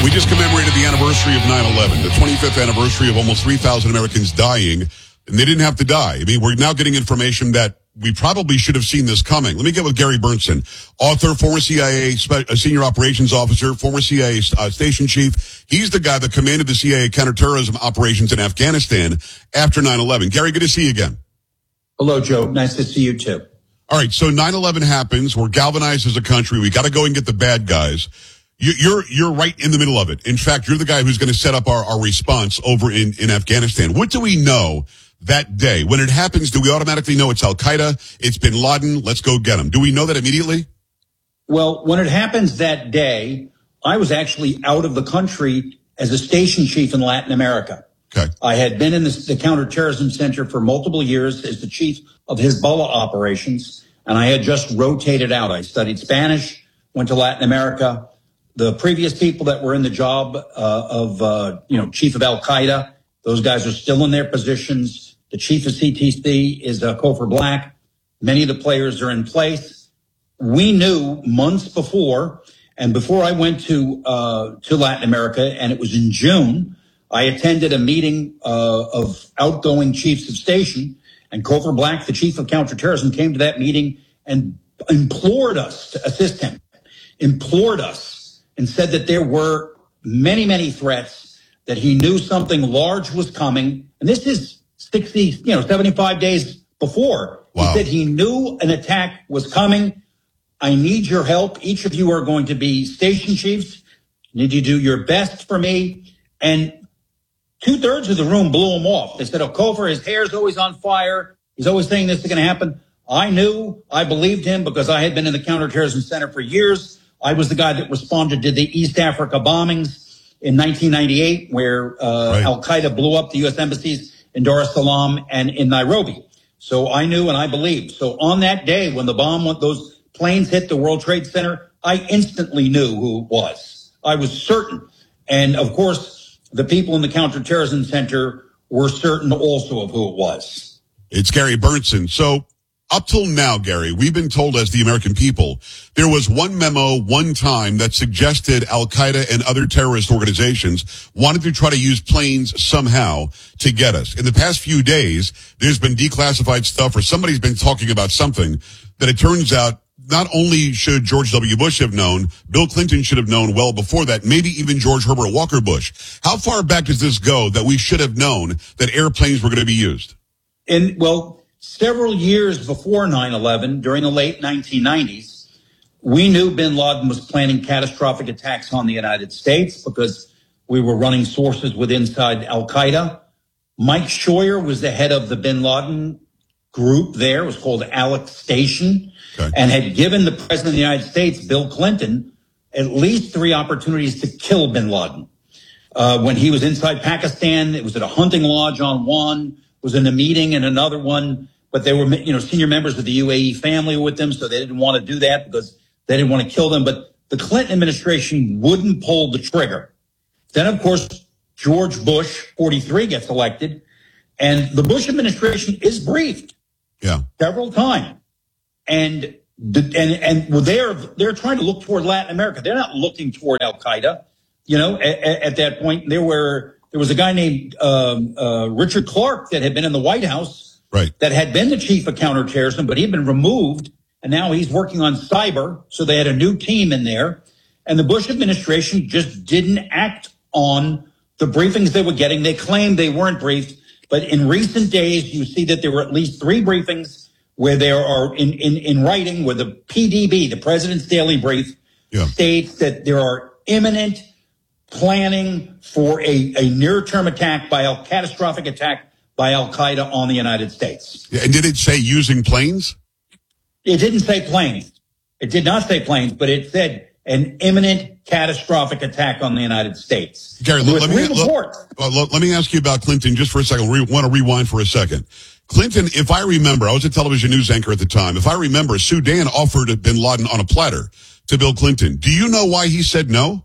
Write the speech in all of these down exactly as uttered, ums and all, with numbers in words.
We just commemorated the anniversary of nine eleven, the twenty-fifth anniversary of almost three thousand Americans dying, and they didn't have to die. I mean, we're now getting information that we probably should have seen this coming. Let me get with Gary Berntsen, author, former C I A spe- senior operations officer, former C I A uh, station chief. He's the guy that commanded the C I A counterterrorism operations in Afghanistan after nine eleven. Gary, good to see you again. Hello, Joe. Nice to see you, too. All right, so nine eleven happens. We're galvanized as a country. We got to go and get the bad guys. You, you're you're right in the middle of it. In fact, you're the guy who's going to set up our, our response over in, in Afghanistan. What do we know that day? When it happens, do we automatically know it's Al-Qaeda, it's bin Laden, let's go get him? Do we know that immediately? Well, when it happens that day, I was actually out of the country as a station chief in Latin America. Okay. I had been in the, the Counterterrorism Center for multiple years as the chief of Hezbollah operations, and I had just rotated out. I studied Spanish, went to Latin America. The previous people that were in the job uh, of, uh, you know, chief of Al-Qaeda, those guys are still in their positions. The chief of C T C is uh, Cofer Black. Many of the players are in place. We knew months before, and before I went to uh, to Latin America, and it was in June, I attended a meeting uh, of outgoing chiefs of station, and Cofer Black, the chief of counterterrorism, came to that meeting and implored us to assist him, implored us, and said that there were many, many threats, that he knew something large was coming. And this is sixty, you know, seventy-five days before. Wow. He said he knew an attack was coming. I need your help. Each of you are going to be station chiefs. I need you to do your best for me. And two thirds of the room blew him off. They said, oh, Cofer, his hair's always on fire. He's always saying this is going to happen. I knew, I believed him because I had been in the Counterterrorism Center for years. I was the guy that responded to the East Africa bombings in nineteen ninety-eight, where uh, right. Al-Qaeda blew up the U S embassies in Dar es Salaam and in Nairobi. So I knew and I believed. So on that day, when the bomb, went, those planes hit the World Trade Center, I instantly knew who it was. I was certain. And of course, the people in the Counterterrorism Center were certain also of who it was. It's Gary Berntsen. So up till now, Gary, we've been told as the American people, there was one memo one time that suggested Al-Qaeda and other terrorist organizations wanted to try to use planes somehow to get us. In the past few days, there's been declassified stuff, or somebody's been talking about something that it turns out not only should George W. Bush have known, Bill Clinton should have known well before that, maybe even George Herbert Walker Bush. How far back does this go that we should have known that airplanes were going to be used? And, well, several years before nine eleven, during the late nineteen nineties, we knew bin Laden was planning catastrophic attacks on the United States because we were running sources with inside Al-Qaeda. Mike Scheuer was the head of the bin Laden group there. It was called Alex Station, okay, and had given the president of the United States, Bill Clinton, at least three opportunities to kill bin Laden. Uh, when he was inside Pakistan, it was at a hunting lodge on one, was in a meeting and another one, but they were, you know, senior members of the U A E family with them, so they didn't want to do that because they didn't want to kill them. But the Clinton administration wouldn't pull the trigger. Then, of course, George Bush, forty-three, gets elected, and the Bush administration is briefed, yeah, several times, and the, and and well, they're they're trying to look toward Latin America. They're not looking toward Al Qaeda, you know. At, at that point, there were there was a guy named um, uh, Richard Clark that had been in the White House, right, that had been the chief of counterterrorism, but he'd been removed, and now he's working on cyber. So they had a new team in there, and the Bush administration just didn't act on the briefings they were getting. They claimed they weren't briefed, but in recent days, you see that there were at least three briefings where there are in, in, in writing, where the P D B, the President's Daily Brief, yeah, states that there are imminent planning for a, a near-term attack by a catastrophic attack by Al-Qaeda on the United States. Yeah, and did it say using planes? It didn't say planes. It did not say planes, but it said an imminent catastrophic attack on the United States. Gary, let, let, me, let, let, let me ask you about Clinton just for a second. We want to rewind for a second. Clinton, if I remember, I was a television news anchor at the time. If I remember, Sudan offered bin Laden on a platter to Bill Clinton. Do you know why he said no?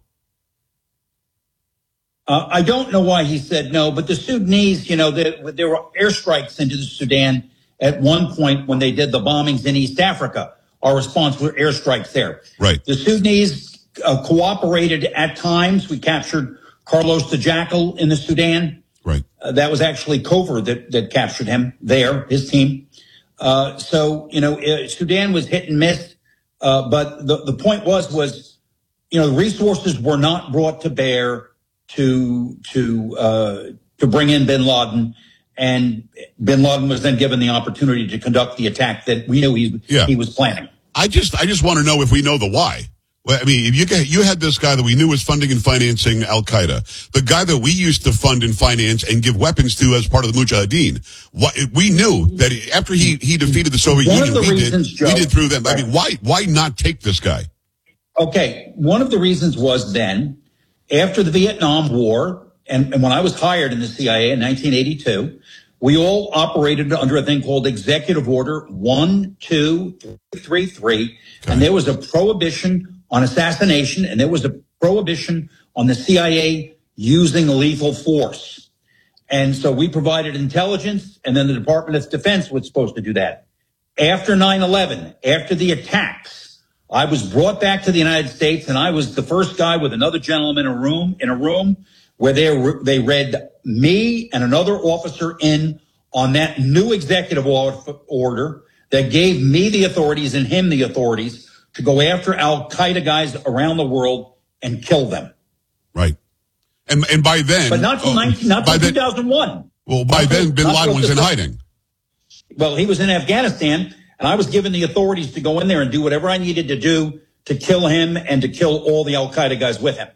Uh, I don't know why he said no, but the Sudanese, you know, the, there were airstrikes into the Sudan at one point when they did the bombings in East Africa. Our response were airstrikes there. Right. The Sudanese uh, cooperated at times. We captured Carlos the Jackal in the Sudan. Right. Uh, that was actually Cover that, that captured him there, his team. Uh, so, you know, uh, Sudan was hit and miss. Uh, but the, the point was, was, you know, the resources were not brought to bear to, to, uh, to bring in bin Laden. And bin Laden was then given the opportunity to conduct the attack that we knew he, yeah. he was planning. I just, I just want to know if we know the why. Well, I mean, if you get, you had this guy that we knew was funding and financing Al Qaeda, the guy that we used to fund and finance and give weapons to as part of the Mujahideen. What, we knew that after he, he defeated the Soviet one Union, of the we reasons, did, Joe, we did through them. right. I mean, why, why not take this guy? Okay. One of the reasons was then after the Vietnam War, and, and when I was hired in the C I A in nineteen eighty-two, we all operated under a thing called Executive Order one two three three, okay. And there was a prohibition on assassination, and there was a prohibition on the C I A using lethal force. And so we provided intelligence, and then the Department of Defense was supposed to do that. After nine eleven, after the attacks, I was brought back to the United States, and I was the first guy with another gentleman in a room, in a room where they, they read me and another officer in on that new executive order that gave me the authorities and him the authorities to go after Al Qaeda guys around the world and kill them. Right. And and by then, but not till oh, nineteen, not till two thousand one. Well, by not then, till, bin Laden was in hiding. Well, he was in Afghanistan, and I was given the authorities to go in there and do whatever I needed to do to kill him and to kill all the Al Qaeda guys with him.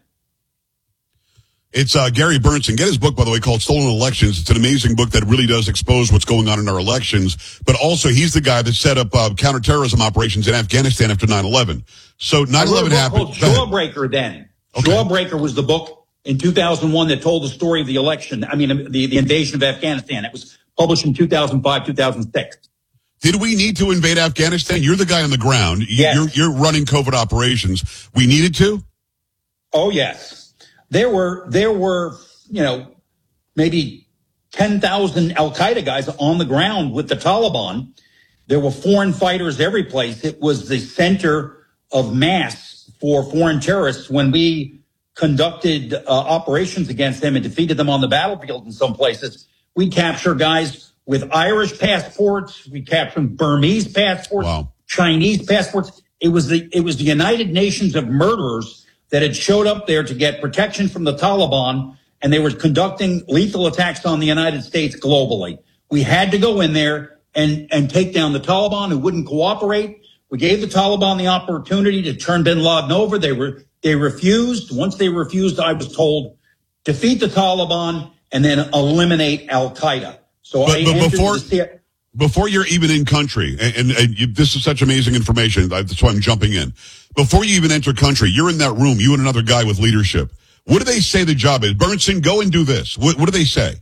It's uh, Gary Berntsen. Get his book, by the way, called Stolen Elections. It's an amazing book that really does expose what's going on in our elections. But also, he's the guy that set up uh, counterterrorism operations in Afghanistan after nine eleven. So nine eleven happened. Jawbreaker then. Okay. Jawbreaker was the book in two thousand one that told the story of the election. I mean, the, the invasion of Afghanistan. It was published in two thousand five, two thousand six. Did we need to invade Afghanistan? You're the guy on the ground. Yes. You're, you're running COVID operations. We needed to? Oh, yes. There were, there were, you know, maybe ten thousand Al Qaeda guys on the ground with the Taliban. There were foreign fighters every place. It was the center of mass for foreign terrorists when we conducted uh, operations against them and defeated them on the battlefield in some places. We capture guys with Irish passports. We captured Burmese passports, wow. Chinese passports. It was the, it was the United Nations of murderers that had showed up there to get protection from the Taliban, and they were conducting lethal attacks on the United States globally. We had to go in there and, and take down the Taliban who wouldn't cooperate. We gave the Taliban the opportunity to turn bin Laden over. They were, they refused. Once they refused, I was told, defeat the Taliban and then eliminate Al Qaeda. So but, I but before, the, before you're even in country, and, and, and you, this is such amazing information, that's why I'm jumping in. Before you even enter country, you're in that room, you and another guy with leadership. What do they say the job is? Berntsen, go and do this. What, what do they say?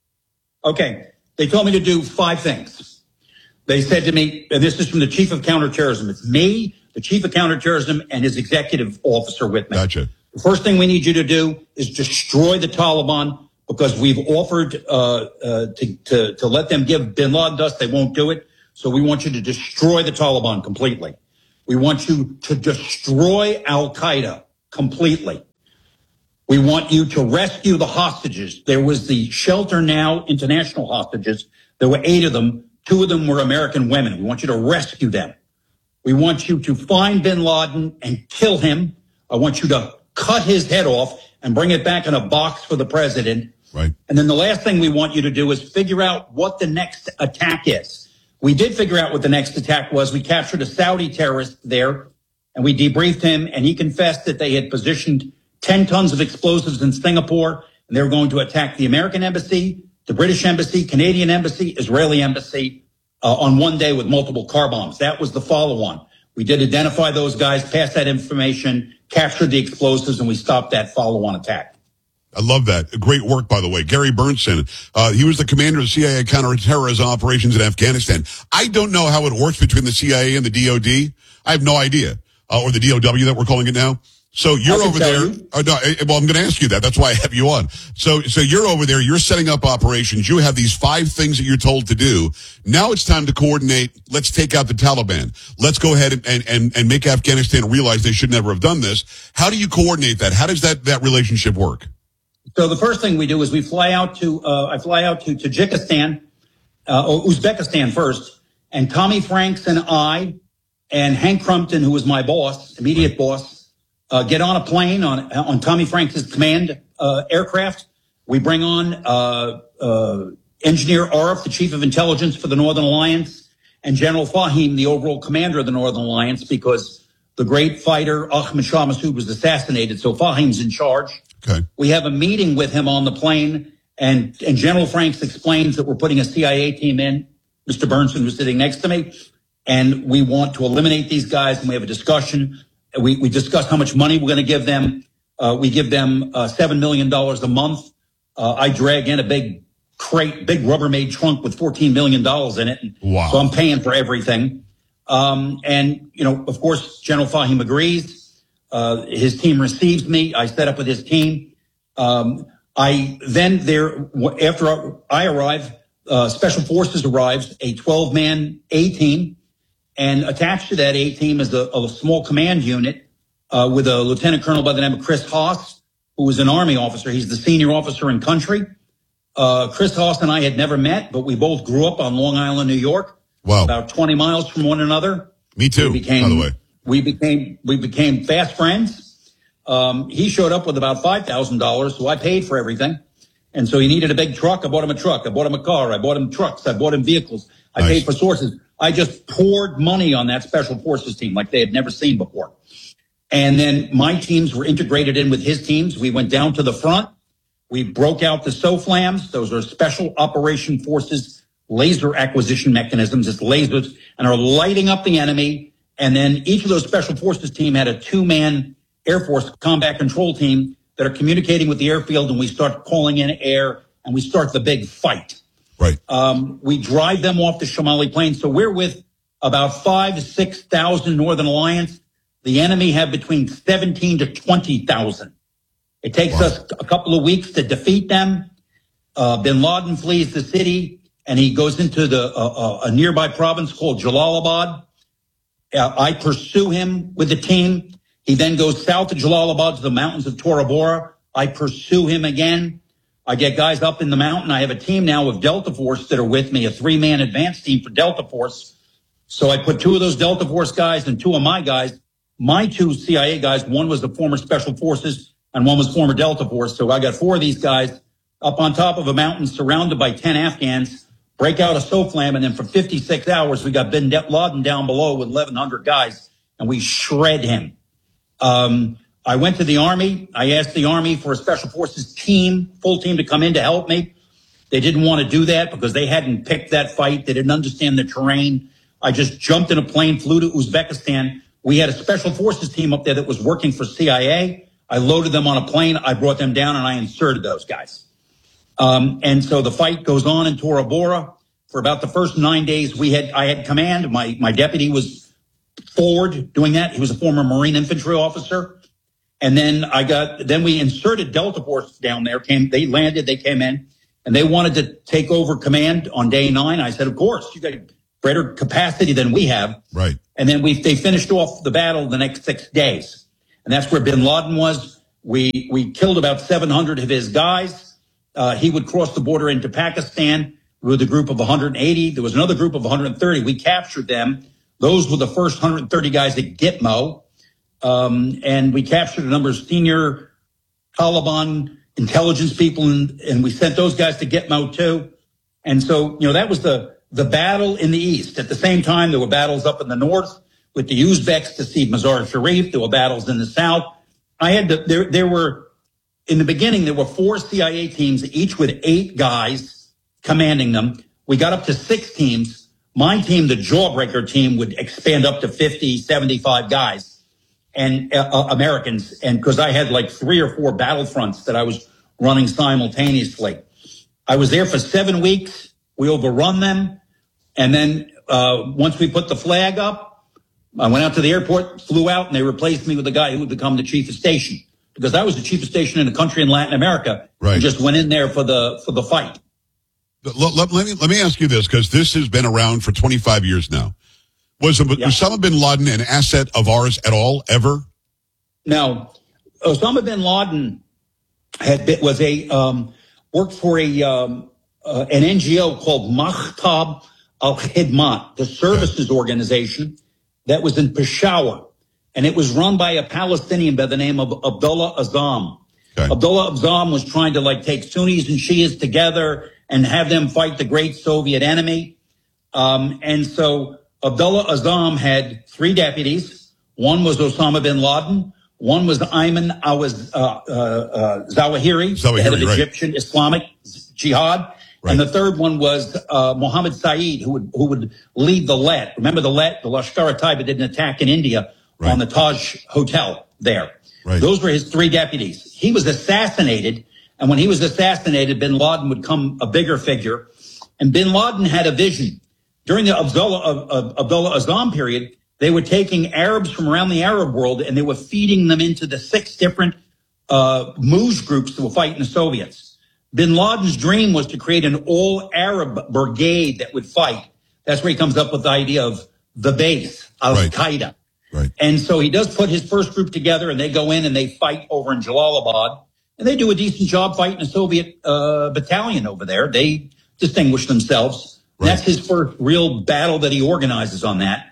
Okay. They told me to do five things. They said to me, and this is from the chief of counterterrorism. It's me, the chief of counterterrorism, and his executive officer with me. Gotcha. The first thing we need you to do is destroy the Taliban, because we've offered uh, uh, to, to, to let them give bin Laden to us. They won't do it. So we want you to destroy the Taliban completely. We want you to destroy Al Qaeda completely. We want you to rescue the hostages. There was the Shelter Now international hostages. There were eight of them. Two of them were American women. We want you to rescue them. We want you to find bin Laden and kill him. I want you to cut his head off and bring it back in a box for the president. Right. And then the last thing we want you to do is figure out what the next attack is. We did figure out what the next attack was. We captured a Saudi terrorist there, and we debriefed him, and he confessed that they had positioned ten tons of explosives in Singapore, and they were going to attack the American embassy, the British embassy, Canadian embassy, Israeli embassy uh, on one day with multiple car bombs. That was the follow-on. We did identify those guys, passed that information, captured the explosives, and we stopped that follow-on attack. I love that. Great work, by the way. Gary Berntsen, uh, he was the commander of C I A counterterrorism operations in Afghanistan. I don't know how it works between the C I A and the D O D. I have no idea. Uh, or the D O W that we're calling it now. So you're over there. You. Oh, no, well, I'm going to ask you that. That's why I have you on. So, so you're over there. You're setting up operations. You have these five things that you're told to do. Now it's time to coordinate. Let's take out the Taliban. Let's go ahead and, and, and make Afghanistan realize they should never have done this. How do you coordinate that? How does that, that relationship work? So the first thing we do is we fly out to, uh, I fly out to Tajikistan, uh, or Uzbekistan first, and Tommy Franks and I and Hank Crumpton, who was my boss, immediate boss, Uh, get on a plane on on Tommy Franks' command uh, aircraft. We bring on uh, uh, Engineer Arif, the Chief of Intelligence for the Northern Alliance, and General Fahim, the overall commander of the Northern Alliance, because the great fighter Ahmad Shah Massoud was assassinated, so Fahim's in charge. Okay. We have a meeting with him on the plane, and, and General Franks explains that we're putting a C I A team in. Mister Bernstein was sitting next to me, and we want to eliminate these guys, and we have a discussion. We, we discuss how much money we're going to give them. Uh, we give them uh, seven million dollars a month. Uh, I drag in a big crate, big Rubbermaid trunk with fourteen million dollars in it. Wow. So I'm paying for everything. Um, and, you know, of course, General Fahim agrees. Uh, his team receives me. I set up with his team. Um, I then there, after I arrive, uh, Special Forces arrives, a twelve man A team. And attached to that A team is a, a small command unit uh, with a lieutenant colonel by the name of Chris Haas, who was an Army officer. He's the senior officer in country. Uh, Chris Haas and I had never met, but we both grew up on Long Island, New York. Wow. About twenty miles from one another. Me too, we became, by the way. We became, we became fast friends. Um, he showed up with about five thousand dollars, so I paid for everything. And so he needed a big truck. I bought him a truck. I bought him a car. I bought him trucks. I bought him vehicles. I Nice. paid for sources. I just poured money on that Special Forces team like they had never seen before. And then my teams were integrated in with his teams. We went down to the front. We broke out the SOFLAMs. Those are Special Operation Forces laser acquisition mechanisms. It's lasers and are lighting up the enemy. And then each of those Special Forces team had a two-man Air Force combat control team that are communicating with the airfield, and we start calling in air, and we start the big fight. Right. Um, we drive them off the Shamali Plains. So we're with about five to six thousand Northern Alliance. The enemy have between seventeen to twenty thousand. It takes Wow. us a couple of weeks to defeat them. Uh, Bin Laden flees the city, and he goes into the uh, uh, a nearby province called Jalalabad. Uh, I pursue him with the team. He then goes south of Jalalabad to the mountains of Tora Bora. I pursue him again. I get guys up in the mountain. I have a team now of Delta Force that are with me, a three-man advance team for Delta Force. So I put two of those Delta Force guys and two of my guys. My two C I A guys, one was the former Special Forces and one was former Delta Force. So I got four of these guys up on top of a mountain surrounded by ten Afghans, break out a SOFLAM, and then for fifty-six hours, we got Bin Laden down below with eleven hundred guys, and we shred him. Um, I went to the Army. I asked the Army for a Special Forces team, full team, to come in to help me. They didn't want to do that because they hadn't picked that fight. They didn't understand the terrain. I just jumped in a plane, flew to Uzbekistan. We had a Special Forces team up there that was working for C I A. I loaded them on a plane. I brought them down, and I inserted those guys. Um, and so the fight goes on in Tora Bora. For about the first nine days, we had I had command. My, my deputy was forward doing that. He was a former Marine infantry officer. And then I got, then we inserted Delta Force down there. Came, they landed, they came in, and they wanted to take over command on day nine. I said, of course, you got greater capacity than we have. Right. And then we, they finished off the battle the next six days. And that's where Bin Laden was. We, we killed about seven hundred of his guys. Uh, he would cross the border into Pakistan with a group of one hundred eighty. There was another group of one hundred thirty. We captured them. Those were the first one hundred thirty guys at Gitmo. Um, and we captured a number of senior Taliban intelligence people, and, and we sent those guys to Gitmo too. And so, you know, that was the, the battle in the east. At the same time, there were battles up in the north with the Uzbeks to see Mazar Sharif. There were battles in the south. I had to, there, there were, in the beginning, there were four C I A teams, each with eight guys commanding them. We got up to six teams. My team, the Jawbreaker team, would expand up to fifty, seventy-five guys. And uh, Americans, and because I had like three or four battlefronts that I was running simultaneously. I was there for seven weeks. We overrun them. And then uh, once we put the flag up, I went out to the airport, flew out, and they replaced me with a guy who would become the chief of station, because I was the chief of station in a country in Latin America. Right. And just went in there for the for the fight. Let, let, let me let me ask you this, because this has been around for twenty-five years now. Was yeah. Osama bin Laden an asset of ours at all, ever? No. Osama bin Laden had been, was a um, worked for a um, uh, an N G O called Maktab al-Khidmat, the services okay. organization that was in Peshawar, and it was run by a Palestinian by the name of Abdullah Azzam. Okay. Abdullah Azzam was trying to like take Sunnis and Shias together and have them fight the great Soviet enemy. Um, and so Abdullah Azzam had three deputies. One was Osama bin Laden. One was Ayman Awaz, uh, uh, uh, Zawahiri, Zawahiri, the head of right. Egyptian Islamic Jihad. Right. And the third one was uh, Mohammed Saeed, who would who would lead the Let. Remember the Let? The Lashkar-e-Taiba did an attack in India right. on the Taj Hotel there. Right. Those were his three deputies. He was assassinated, and when he was assassinated, bin Laden would come a bigger figure. And bin Laden had a vision. During the Abdullah, uh, uh, Abdullah Azzam period, they were taking Arabs from around the Arab world, and they were feeding them into the six different uh Mujahideen groups that were fighting the Soviets. Bin Laden's dream was to create an all-Arab brigade that would fight. That's where he comes up with the idea of the base, Al-Qaeda. Right. Right. And so he does put his first group together, and they go in and they fight over in Jalalabad. And they do a decent job fighting a Soviet uh, battalion over there. They distinguish themselves. Right. That's his first real battle that he organizes on that.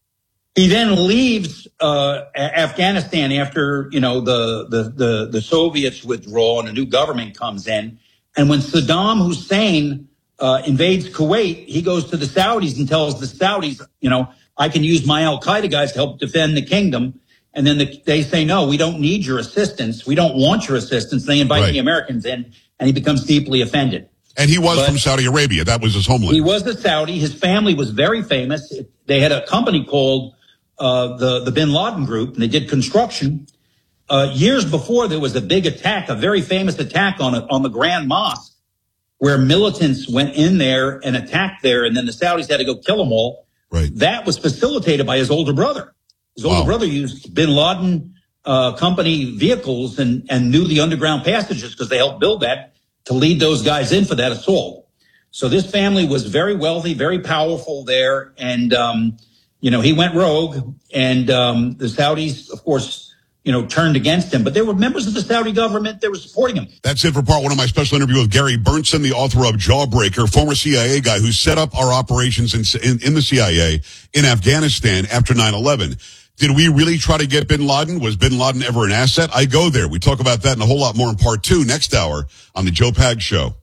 He then leaves uh, Afghanistan after, you know, the, the, the, the Soviets withdraw and a new government comes in. And when Saddam Hussein uh, invades Kuwait, he goes to the Saudis and tells the Saudis, you know, I can use my Al-Qaeda guys to help defend the kingdom. And then the, they say, no, we don't need your assistance. We don't want your assistance. They invite right. the Americans in, and he becomes deeply offended. And he was but from Saudi Arabia. That was his homeland. He was a Saudi. His family was very famous. They had a company called uh, the, the Bin Laden Group, and they did construction. Uh, years before, there was a big attack, a very famous attack on a, on the Grand Mosque, where militants went in there and attacked there, and then the Saudis had to go kill them all. Right. That was facilitated by his older brother. His older wow. brother used Bin Laden uh, company vehicles and, and knew the underground passages because they helped build that to lead those guys in for that assault. So this family was very wealthy, very powerful there. And, um, you know, he went rogue, and um, the Saudis, of course, you know, turned against him. But they were members of the Saudi government. They were supporting him. That's it for part one of my special interview with Gary Berntsen, the author of Jawbreaker, former C I A guy who set up our operations in, in, in the C I A in Afghanistan after nine eleven. Did we really try to get bin Laden? Was bin Laden ever an asset? I go there. We talk about that and a whole lot more in part two next hour on the Joe Pags Show.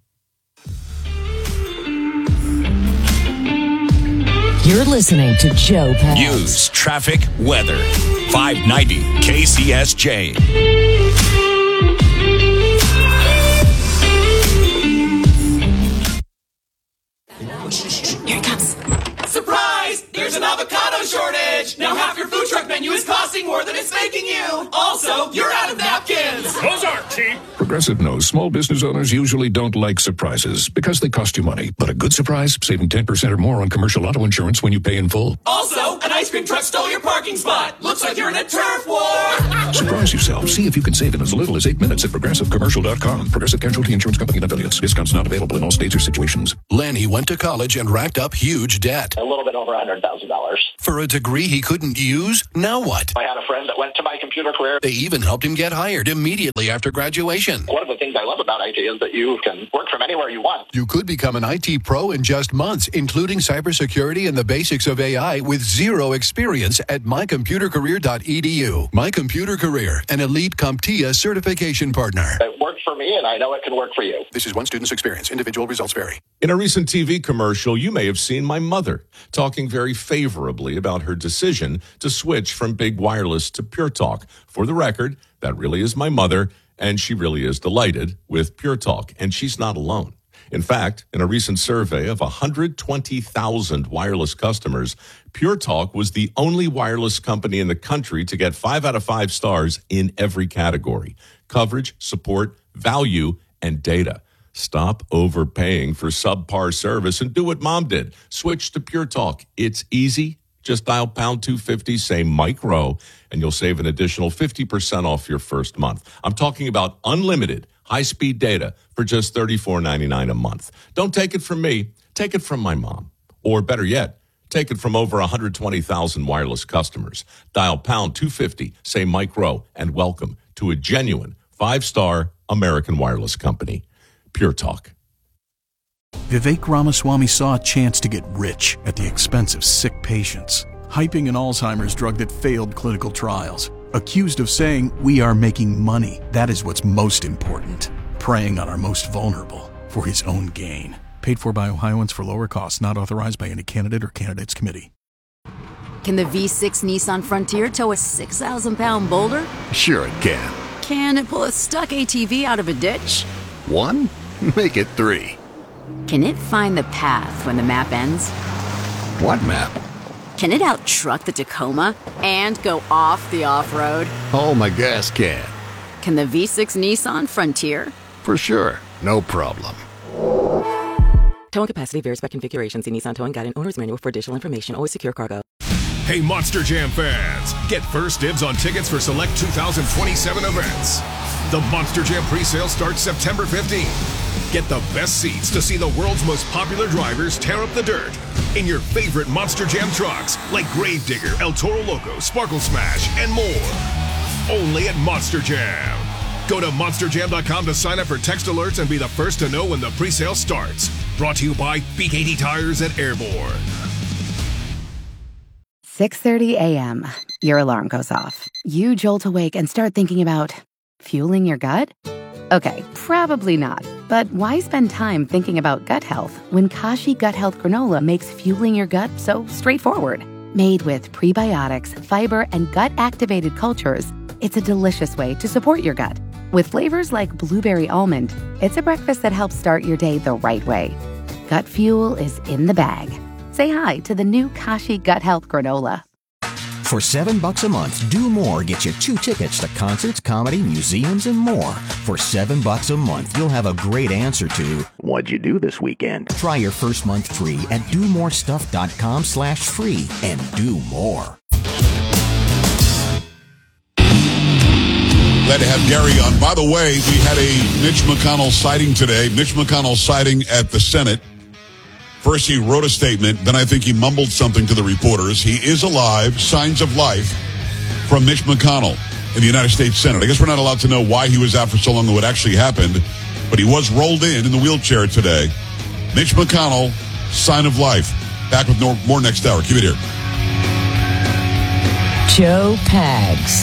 You're listening to Joe Pags. News, traffic, weather. five ninety K C S J. Here it comes. Surprise! There's an avocado shortage! Now half your food truck menu is costing more than it's making you! Also, you're out of napkins! Those aren't cheap! Progressive knows small business owners usually don't like surprises because they cost you money. But a good surprise, saving ten percent or more on commercial auto insurance when you pay in full. Also, an ice cream truck stole your parking spot! Looks like you're in a turf war! Surprise yourself. See if you can save in as little as eight minutes at progressive commercial dot com. Progressive Casualty Insurance Company and affiliates. Discounts not available in all states or situations. Lanny went to college and racked up huge debt. A little bit over one hundred thousand dollars. For a degree he couldn't use? Now what? I had a friend that went to my computer career. They even helped him get hired immediately after graduation. One of the things I love about I T is that you can work from anywhere you want. You could become an I T pro in just months, including cybersecurity and the basics of A I with zero experience at my computer career dot e d u. My Computer Career, an elite CompTIA certification partner. It worked for me, and I know it can work for you. This is one student's experience. Individual results vary. In a recent T V commercial, you may have seen my mother talking very favorably about her decision to switch from Big Wireless to Pure Talk. For the record, that really is my mother, and she really is delighted with Pure Talk, and she's not alone. In fact, in a recent survey of one hundred twenty thousand wireless customers, Pure Talk was the only wireless company in the country to get five out of five stars in every category: coverage, support, value, and data. Stop overpaying for subpar service and do what Mom did. Switch to Pure Talk. It's easy, Just dial pound two fifty, say Mike Rowe, and you'll save an additional fifty percent off your first month. I'm talking about unlimited high-speed data for just thirty-four ninety-nine a month. Don't take it from me. Take it from my mom. Or better yet, take it from over one hundred twenty thousand wireless customers. Dial pound two fifty, say Mike Rowe, and welcome to a genuine five-star American wireless company. Pure Talk. Vivek Ramaswamy saw a chance to get rich at the expense of sick patients, hyping an Alzheimer's drug that failed clinical trials. Accused of saying, "We are making money. That is what's most important." Preying on our most vulnerable for his own gain. Paid for by Ohioans for lower costs, not authorized by any candidate or candidates committee. Can the V six Nissan Frontier tow a six thousand pound boulder? Sure it can. Can it pull a stuck A T V out of a ditch? One? Make it three. Can it find the path when the map ends? What map? Can it out-truck the Tacoma and go off the off-road? Oh, my gas can. Can the V six Nissan Frontier? For sure. No problem. Towing capacity varies by configuration. See Nissan Towing Guide and Owner's Manual for additional information. Always secure cargo. Hey, Monster Jam fans. Get first dibs on tickets for select two thousand twenty-seven events. The Monster Jam presale starts September fifteenth. Get the best seats to see the world's most popular drivers tear up the dirt in your favorite Monster Jam trucks like Gravedigger, El Toro Loco, Sparkle Smash, and more. Only at Monster Jam. Go to monster jam dot com to sign up for text alerts and be the first to know when the presale starts. Brought to you by B K T Tires at Airborne. six thirty a.m. Your alarm goes off. You jolt awake and start thinking about fueling your gut? Okay, probably not. But why spend time thinking about gut health when Kashi Gut Health Granola makes fueling your gut so straightforward? Made with prebiotics, fiber, and gut-activated cultures, it's a delicious way to support your gut. With flavors like blueberry almond, it's a breakfast that helps start your day the right way. Gut fuel is in the bag. Say hi to the new Kashi Gut Health Granola. For seven bucks a month, Do More gets you two tickets to concerts, comedy, museums, and more. For seven bucks a month, you'll have a great answer to what'd you do this weekend? Try your first month free at do more stuff dot com slash free and do more. Glad to have Gary on. By the way, we had a Mitch McConnell sighting today. Mitch McConnell sighting at the Senate. First, he wrote a statement. Then I think he mumbled something to the reporters. He is alive. Signs of life from Mitch McConnell in the United States Senate. I guess we're not allowed to know why he was out for so long or what actually happened, but he was rolled in in the wheelchair today. Mitch McConnell, sign of life. Back with more, more next hour. Keep it here. Joe Pags.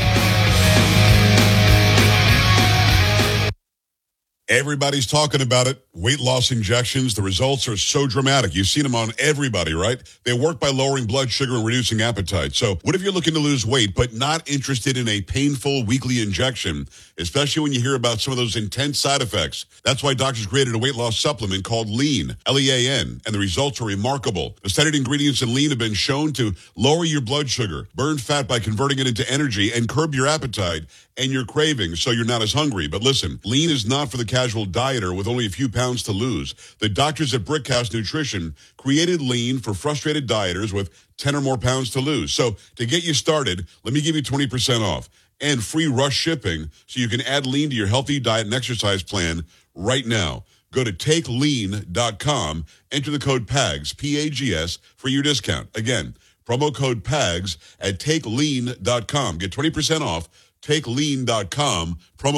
Everybody's talking about it. Weight loss injections. The results are so dramatic. You've seen them on everybody, right? They work by lowering blood sugar and reducing appetite. So what if you're looking to lose weight but not interested in a painful weekly injection, especially when you hear about some of those intense side effects? That's why doctors created a weight loss supplement called Lean, L E A N, and the results are remarkable. The studied ingredients in Lean have been shown to lower your blood sugar, burn fat by converting it into energy, and curb your appetite and your cravings so you're not as hungry. But listen, Lean is not for the casual dieter with only a few pounds to lose. The doctors at Brickhouse Nutrition created Lean for frustrated dieters with ten or more pounds to lose. So to get you started, let me give you twenty percent off and free rush shipping so you can add Lean to your healthy diet and exercise plan right now. Go to take lean dot com, enter the code PAGS, P A G S, for your discount. Again, promo code PAGS at take lean dot com. Get twenty percent off, take lean dot com, promo